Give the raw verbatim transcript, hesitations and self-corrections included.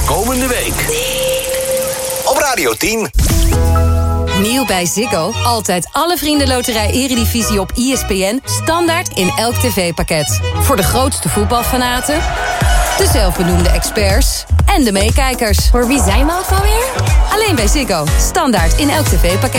komende week. Op Radio tien. Nieuw bij Ziggo. Altijd alle Vriendenloterij Eredivisie op I S P N. Standaard in elk tv-pakket. Voor de grootste voetbalfanaten, de zelfbenoemde experts en de meekijkers. Voor wie zijn we ook alweer? Alleen bij Ziggo. Standaard in elk tv-pakket.